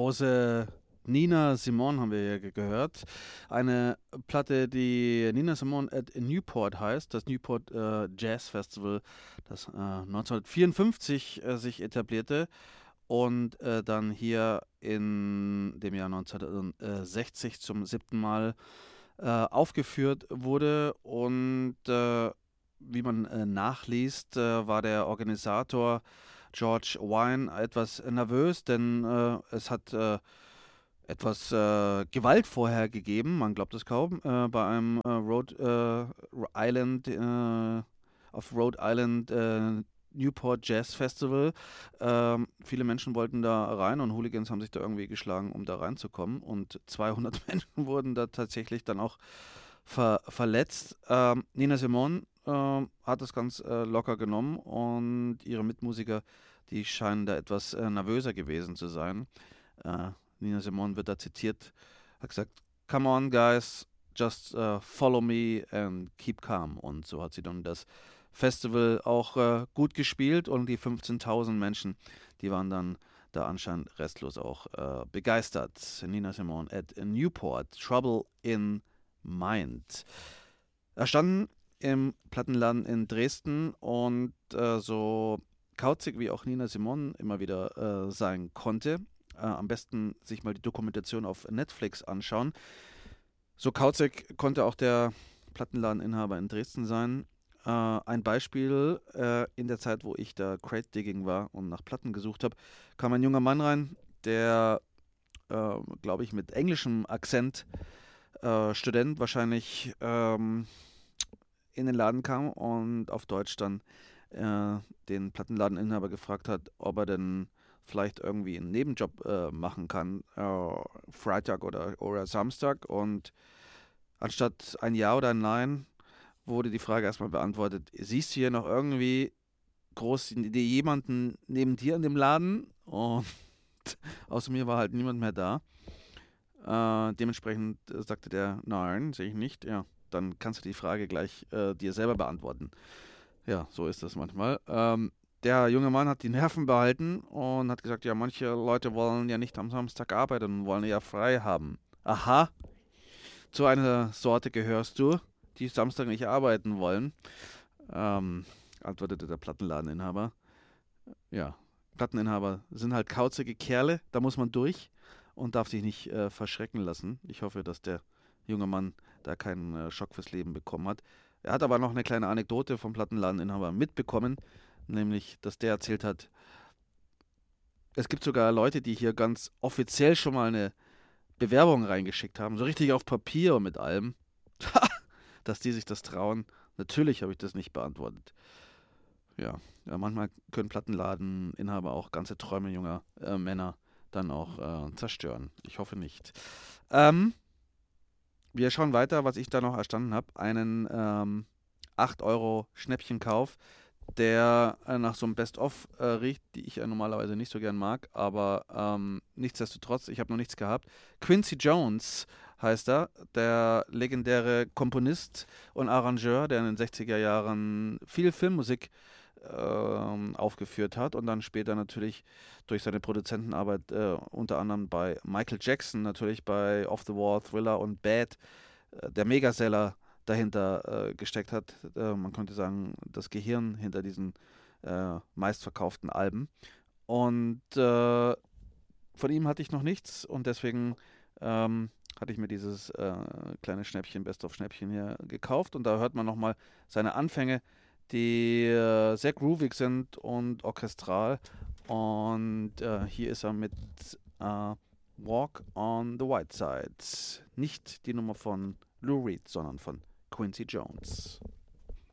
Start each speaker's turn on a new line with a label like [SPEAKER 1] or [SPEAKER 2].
[SPEAKER 1] große Nina Simone haben wir hier gehört. Eine Platte, die Nina Simone at Newport heißt, das Newport Jazz Festival, das 1954 sich etablierte und dann hier in dem Jahr 1960 zum 7. Mal aufgeführt wurde. Und wie man nachliest, war der Organisator George Wein etwas nervös, denn es hat etwas Gewalt vorher gegeben, man glaubt es kaum, bei einem Rhode Island Newport Jazz Festival. Viele Menschen wollten da rein und Hooligans haben sich da irgendwie geschlagen, um da reinzukommen. Und 200 Menschen wurden da tatsächlich dann auch verletzt. Nina Simone hat das ganz locker genommen und ihre Mitmusiker, die scheinen da etwas nervöser gewesen zu sein. Nina Simone wird da zitiert, hat gesagt, "Come on, guys, just follow me and keep calm." Und so hat sie dann das Festival auch gut gespielt und die 15.000 Menschen, die waren dann da anscheinend restlos auch begeistert. Nina Simone at Newport, Trouble in Mind. Erstanden im Plattenladen in Dresden und so kauzig wie auch Nina Simone immer wieder sein konnte, am besten sich mal die Dokumentation auf Netflix anschauen. So kauzig konnte auch der Plattenladeninhaber in Dresden sein. Ein Beispiel, in der Zeit, wo ich da Crate Digging war und nach Platten gesucht habe, kam ein junger Mann rein, der, glaube ich, mit englischem Akzent, Student wahrscheinlich, in den Laden kam und auf Deutsch dann den Plattenladeninhaber gefragt hat, ob er denn vielleicht irgendwie einen Nebenjob machen kann, Freitag oder Samstag. Und anstatt ein Ja oder ein Nein wurde die Frage erstmal beantwortet: Siehst du hier noch irgendwie groß jemanden neben dir in dem Laden? Und außer mir war halt niemand mehr da. Dementsprechend sagte der: Nein, sehe ich nicht. Ja, dann kannst du die Frage gleich dir selber beantworten. Ja, so ist das manchmal. Der junge Mann hat die Nerven behalten und hat gesagt, ja, manche Leute wollen ja nicht am Samstag arbeiten und wollen ja frei haben. Aha, zu einer Sorte gehörst du, die Samstag nicht arbeiten wollen, ähm, antwortete der Plattenladeninhaber. Ja, Platteninhaber sind halt kauzige Kerle, da muss man durch und darf sich nicht verschrecken lassen. Ich hoffe, dass der junge Mann da keinen Schock fürs Leben bekommen hat. Er hat aber noch eine kleine Anekdote vom Plattenladeninhaber mitbekommen, nämlich, dass der erzählt hat, es gibt sogar Leute, die hier ganz offiziell schon mal eine Bewerbung reingeschickt haben, so richtig auf Papier und mit allem, dass die sich das trauen. Natürlich habe ich das nicht beantwortet. Ja, ja, manchmal können Plattenladeninhaber auch ganze Träume junger Männer dann auch zerstören. Ich hoffe nicht. Wir schauen weiter, was ich da noch erstanden habe. Einen 8 € Schnäppchenkauf, der nach so einem Best-of riecht, die ich normalerweise nicht so gern mag, aber nichtsdestotrotz, ich habe noch nichts gehabt. Quincy Jones heißt er, der legendäre Komponist und Arrangeur, der in den 60er Jahren viel Filmmusik aufgeführt hat und dann später natürlich durch seine Produzentenarbeit unter anderem bei Michael Jackson, natürlich bei Off the Wall, Thriller und Bad, der Megaseller dahinter gesteckt hat. Man könnte sagen, das Gehirn hinter diesen meistverkauften Alben. Und von ihm hatte ich noch nichts und deswegen hatte ich mir dieses kleine Schnäppchen, Best-of-Schnäppchen hier gekauft. Und da hört man nochmal seine Anfänge, die sehr groovig sind und orchestral. Und hier ist er mit Walk on the White Side. Nicht die Nummer von Lou Reed, sondern von Quincy Jones.